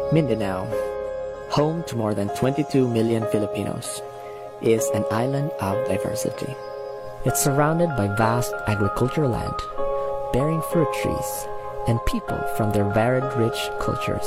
Mindanao, home to more than 22 million Filipinos, is an island of diversity. It's surrounded by vast agricultural land, bearing fruit trees, and people from their varied rich cultures.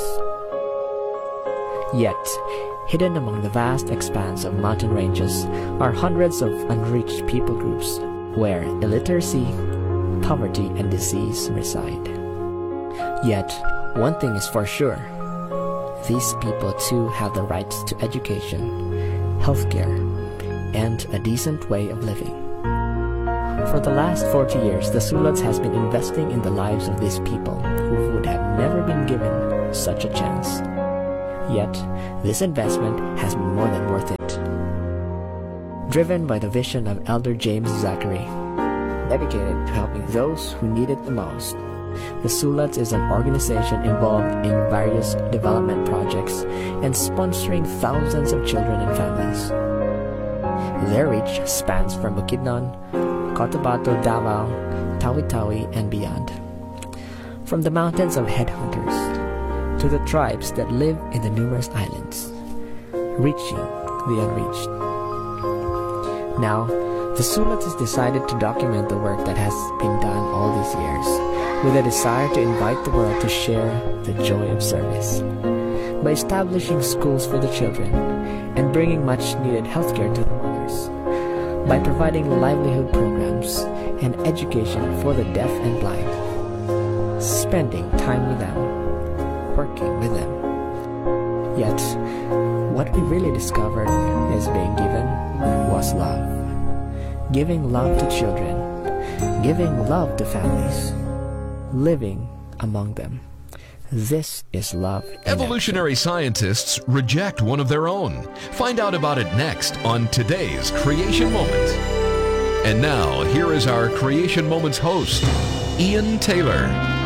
Yet, hidden among the vast expanse of mountain ranges are hundreds of unreached people groups where illiteracy, poverty, and disease reside. Yet, one thing is for sure. These people too have the rights to education, healthcare, and a decent way of living. For the last 40 years, the Sulats has been investing in the lives of these people who would have never been given such a chance. Yet, this investment has been more than worth it. Driven by the vision of Elder James Zachary, dedicated to helping those who need it the most, the Sulats is an organization involved in various development projects and sponsoring thousands of children and families. Their reach spans from Bukidnon, Cotabato, Davao, Tawi-Tawi, and beyond. From the mountains of headhunters to the tribes that live in the numerous islands, reaching the unreached. Now, the Sulats has decided to document the work that has been done all these years, with a desire to invite the world to share the joy of service. By establishing schools for the children and bringing much-needed healthcare to the mothers. By providing livelihood programs and education for the deaf and blind. Spending time with them, working with them. Yet, what we really discovered as being given was love. Giving love to children, giving love to families, living among them. This is love. Evolutionary scientists reject one of their own. Find out about it next on today's Creation Moment. And now, here is our Creation Moments host, Ian Taylor.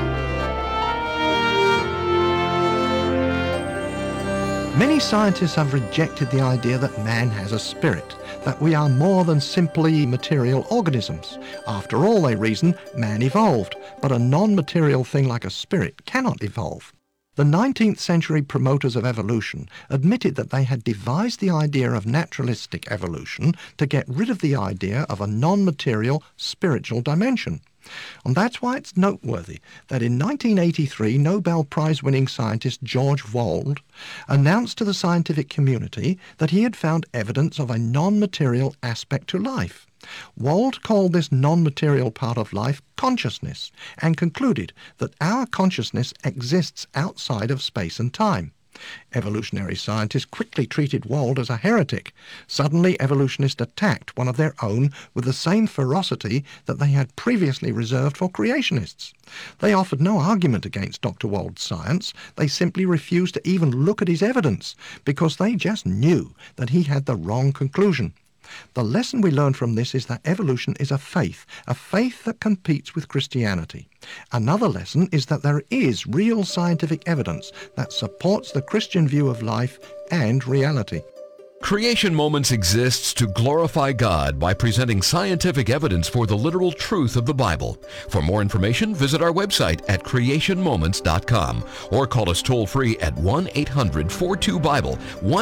Many scientists have rejected the idea that man has a spirit, that we are more than simply material organisms. After all, they reason, man evolved, but a non-material thing like a spirit cannot evolve. The 19th century promoters of evolution admitted that they had devised the idea of naturalistic evolution to get rid of the idea of a non-material spiritual dimension. And that's why it's noteworthy that in 1983 Nobel Prize-winning scientist George Wald announced to the scientific community that he had found evidence of a non-material aspect to life. Wald called this non-material part of life consciousness and concluded that our consciousness exists outside of space and time. Evolutionary scientists quickly treated Wald as a heretic. Suddenly, evolutionists attacked one of their own with the same ferocity that they had previously reserved for creationists. They offered no argument against Dr. Wald's science. They simply refused to even look at his evidence because they just knew that he had the wrong conclusion. The lesson we learn from this is that evolution is a faith that competes with Christianity. Another lesson is that there is real scientific evidence that supports the Christian view of life and reality. Creation Moments exists to glorify God by presenting scientific evidence for the literal truth of the Bible. For more information, visit our website at creationmoments.com or call us toll-free at 1-800-42-BIBLE,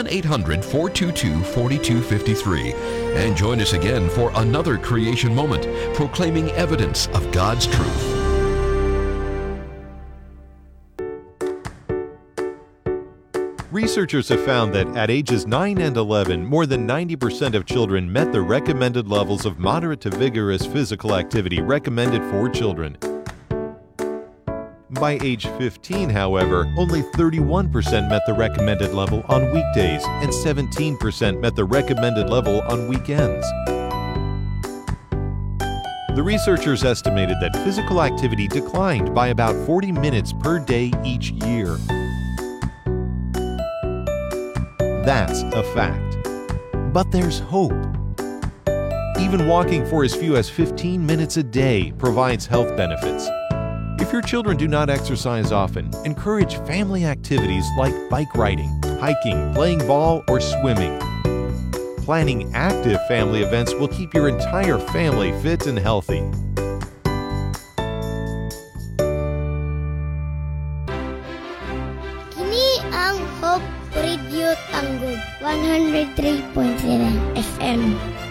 1-800-422-4253. And join us again for another Creation Moment, proclaiming evidence of God's truth. Researchers have found that at ages 9 and 11, more than 90% of children met the recommended levels of moderate to vigorous physical activity recommended for children. By age 15, however, only 31% met the recommended level on weekdays and 17% met the recommended level on weekends. The researchers estimated that physical activity declined by about 40 minutes per day each year. That's a fact. But there's hope. Even walking for as few as 15 minutes a day provides health benefits. If your children do not exercise often, encourage family activities like bike riding, hiking, playing ball, or swimming. Planning active family events will keep your entire family fit and healthy. Kini ang Hope Radio Tanggob 103.7 FM.